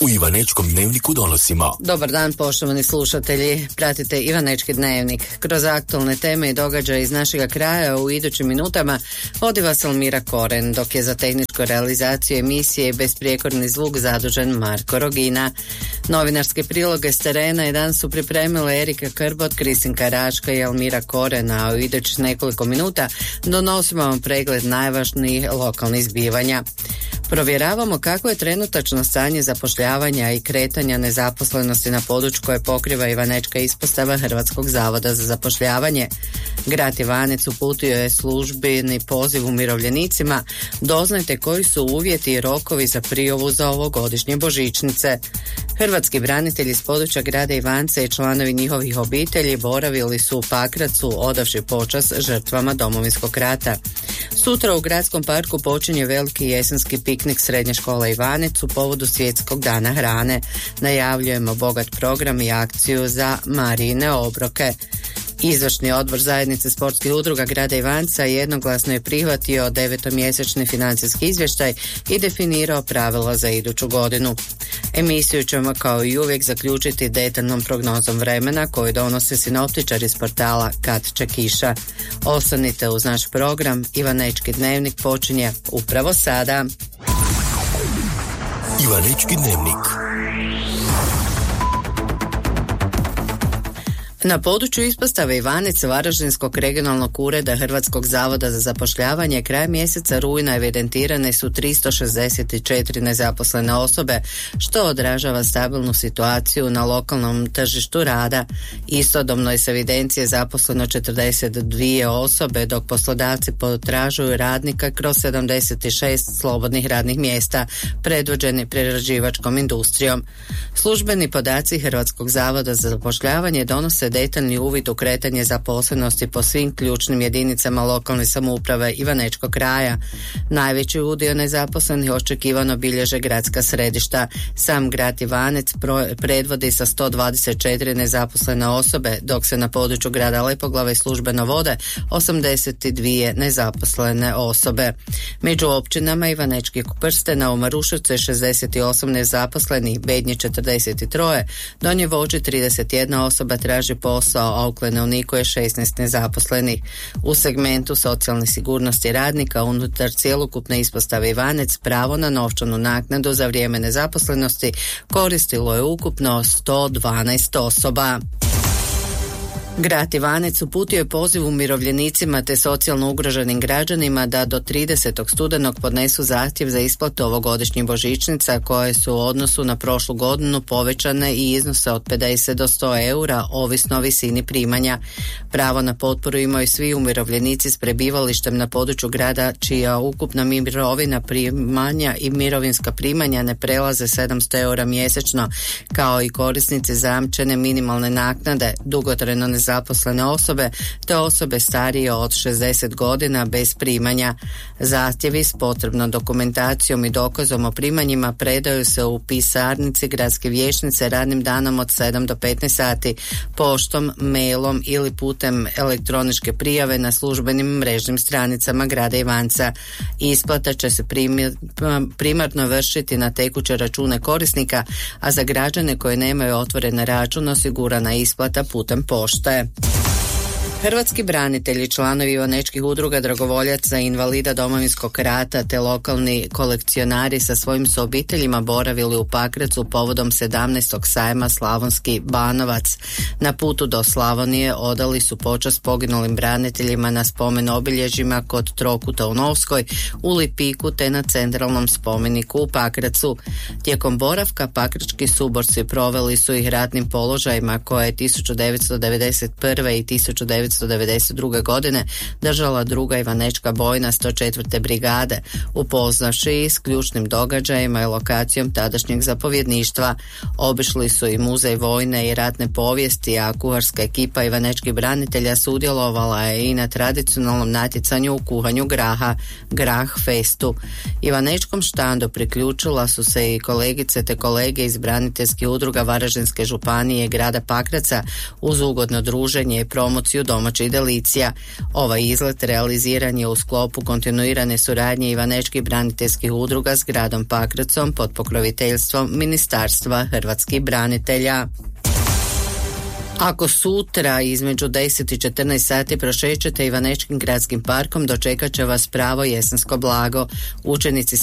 U Ivanečkom dnevniku donosimo. Dobar dan, poštovani slušatelji. Pratite Ivanečki dnevnik. Kroz aktualne teme i događaje iz našega kraja u idućim minutama vodi vas Almira Koren, dok je za tehničku realizaciju emisije Besprijekorni zvuk zadužen Marko Rogina. Novinarske priloge s terena i dan su pripremile Erika Krbot, Kristinka Raška i Almira Koren, a u idućih nekoliko minuta donosimo vam pregled najvažnijih lokalnih zbivanja. Provjeravamo kako je trenutačno stanje zapošljavanja i kretanja nezaposlenosti na području koje pokriva Ivanečka ispostava Hrvatskog zavoda za zapošljavanje. Grad Ivanec uputio je službeni poziv umirovljenicima. Doznajte koji su uvjeti i rokovi za prijavu za ovogodišnje božićnice. Hrvatski branitelji s područja grada Ivanca i članovi njihovih obitelji boravili su u Pakracu odavši počast žrtvama Domovinskog rata. Sutra u Gradskom parku počinje veliki jesenski piknik Srednje škole Ivanec u povodu Svjetskog dana hrane. Najavljujemo bogat program i akciju za Marijine obroke. Izvršni odbor zajednice sportskih udruga grada Ivanca jednoglasno je prihvatio 9-mjesečni financijski izvještaj i definirao pravila za iduću godinu. Emisiju ćemo kao i uvijek zaključiti detaljnom prognozom vremena koju donose sinoptičari iz portala Kad će kiša. Ostanite uz naš program. Ivanečki dnevnik počinje upravo sada. Ivanečki dnevnik. Na području ispostave Ivanec Varaždinskog regionalnog ureda Hrvatskog zavoda za zapošljavanje krajem mjeseca rujna evidentirane su 364 nezaposlene osobe, što odražava stabilnu situaciju na lokalnom tržištu rada. Istodobno je s evidencije zaposleno 42 osobe, dok poslodavci potražuju radnika kroz 76 slobodnih radnih mjesta, predvođeni prerađivačkom industrijom. Službeni podaci Hrvatskog zavoda za zapošljavanje donose detaljni uvid u kretanje zaposlenosti po svim ključnim jedinicama lokalne samouprave Ivanečkog kraja. Najveći udio nezaposlenih očekivano bilježe gradska središta. Sam grad Ivanec predvodi sa 124 nezaposlene osobe, dok se na području grada Lepoglave službeno vode 82 nezaposlene osobe. Među općinama Ivanečkih prstena u Maruševcu je 68 nezaposlenih, Bednje 43, Donje Vođe 31 osoba traži posao, a u Klenovniku je 16 nezaposlenih. U segmentu socijalne sigurnosti radnika unutar cjelokupne ispostave Ivanec pravo na novčanu naknadu za vrijeme nezaposlenosti koristilo je ukupno 112 osoba. Grad Ivanec uputio je poziv umirovljenicima te socijalno ugroženim građanima da do 30. studenog podnesu zahtjev za isplatu ovogodišnjih božićnica koje su u odnosu na prošlu godinu povećane i iznose od 50 do 100 eura ovisno o visini primanja. Pravo na potporu imaju svi umirovljenici s prebivalištem na području grada čija ukupna mirovina primanja i mirovinska primanja ne prelaze 700 eura mjesečno, kao i korisnici zajamčene minimalne naknade, dugotrajno nezaposlene osobe te osobe starije od 60 godina bez primanja. Zahtjevi s potrebnom dokumentacijom i dokazom o primanjima predaju se u pisarnici gradske vijećnice radnim danom od 7 do 15 sati, poštom, mailom ili putem elektroničke prijave na službenim mrežnim stranicama grada Ivanca. Isplata će se primarno vršiti na tekuće račune korisnika, a za građane koji nemaju otvoren račun osigurana isplata putem pošte. Hrvatski branitelji, članovi ivanečkih udruga dragovoljaca i invalida Domovinskog rata te lokalni kolekcionari sa svojim su obiteljima boravili u Pakracu povodom 17. sajma Slavonski Banovac. Na putu do Slavonije odali su počast poginulim braniteljima na spomen obilježjima kod Trokuta u Novskoj, u Lipiku te na centralnom spomeniku u Pakracu. Tijekom boravka pakrački suborci proveli su ih ratnim položajima koje je 1991. i 1992. godine držala druga Ivanečka bojna 104. brigade, upoznavši ih s ključnim događajima i lokacijom tadašnjeg zapovjedništva. Obišli su i muzej vojne i ratne povijesti, a kuharska ekipa ivanečkih branitelja sudjelovala je i na tradicionalnom natjecanju u kuhanju graha, Grah festu. Ivanečkom štandu priključila su se i kolegice te kolege iz braniteljskih udruga Varaždinske županije i grada Pakraca uz ugodno druženje i promociju domaćih delicija. Ovaj izlet realiziran je u sklopu kontinuirane suradnje ivanečkih braniteljskih udruga s gradom Pakracom pod pokroviteljstvom Ministarstva hrvatskih branitelja. Ako sutra između 10 i 14 sati prošećete Ivanečkim gradskim parkom, dočekat će vas pravo jesensko blago. Učenici